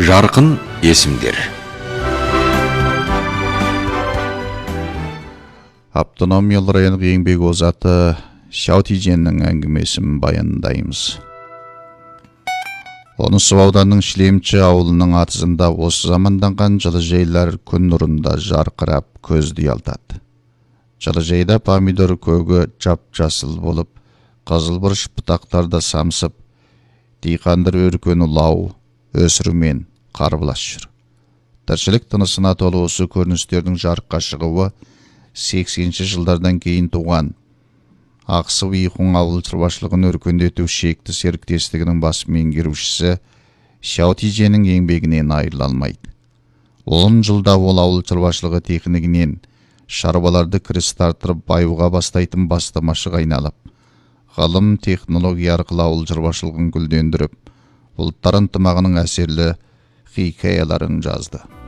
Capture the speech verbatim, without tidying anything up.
Жарқын есімдер. Автономиялы райондық еңбек озаты Шаутиженнің әңгімесін баяндаймыз. Онысы ауданның Шлемчі ауылының атызында осы заманданған жылыжайлар күн нұрында жарқырап көзді ұялтады. Жылыжайда помидор көгі жап-жасыл болып, қызылбұрыш бұтақтарда самсып, диқандар өркені лау, өсірумен қарбылас жүр. Тіршілік тынысына толы осы көріністердің жарыққа шығуы сексенінші жылдардан кейін туған Ақсы Вейхун ауыл шаруашылығын өркендету шекті серіктестігінің бас меңгерушісі Шаутиженнің еңбегінен айырыла алмайды. он жылда ол ауыл шаруашылығы техникінен шаруаларды кіріс тартырып баюға бастайтын бастамашыға айналып, ғылым технология арқылы ауыл шаруашылығын гүлдендіріп, ұлттар ынтымағының әсерлі хикаяларын жазды.